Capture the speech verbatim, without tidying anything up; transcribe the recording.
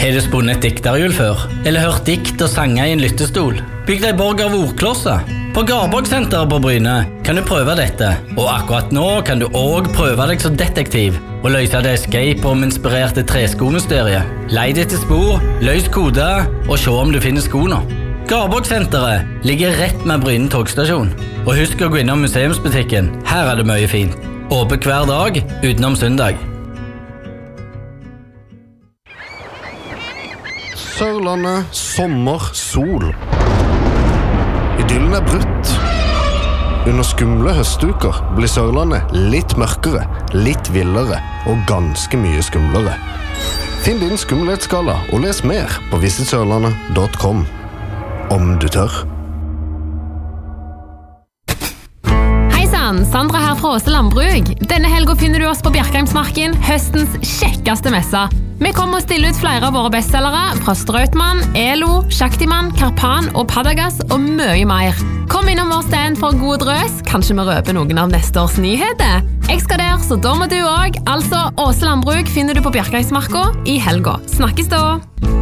Har du spunnet et dikterhjul før? Eller hørt dikt og sanger i en lyttestol? Bygg deg borg av ordklosser. På Garborgsenteret på Bryne kan du prøve dette. Og akkurat nå kan du også prøve deg som detektiv og løse det escape-room-inspirerte treskomysteriet. Leid etter spor, løs koder og se om du finner skoene. Garborgsenteret ligger rett med Bryne togstasjon. Og husk å gå innom museumsbutikken. Her er det mye fint. Åpent hver dag, utenom søndag. Sørlandet, sommer, sol. Idyllen er brutt. Under skumle høstuker blir Sørlandet litt mørkere, litt villere og ganske mye skumlere. Finn din skumlighetsskala og les mer på visit sørlandet punktum com. Om du tør. Sandra her fra Åse Landbruk. Denne helgen finner du oss på Bjerkheimsmarken, høstens kjekkeste messe. Vi kommer å stille ut flere av våre bestsellere fra Strautmann, Elo, Shaktiman, Karpan og Padagas og mye mer. Kom innom vår stand for god drøs, kanskje vi røper noen av neste års nyheter. Jeg skal der, så da må du også. Altså, Åse Landbruk finner du på Bjerkheimsmarken i helgen. Snakkes da!